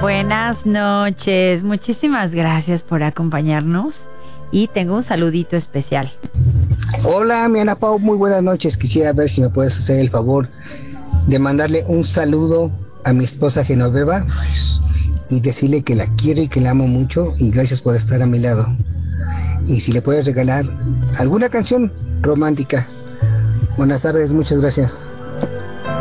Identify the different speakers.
Speaker 1: Buenas noches, muchísimas gracias por acompañarnos y tengo un saludito especial.
Speaker 2: Hola, mi Ana Pau, muy buenas noches. Quisiera ver si me puedes hacer el favor de mandarle un saludo a mi esposa Genoveva y decirle que la quiero y que la amo mucho y gracias por estar a mi lado. Y si le puedes regalar alguna canción romántica. Buenas tardes, muchas gracias.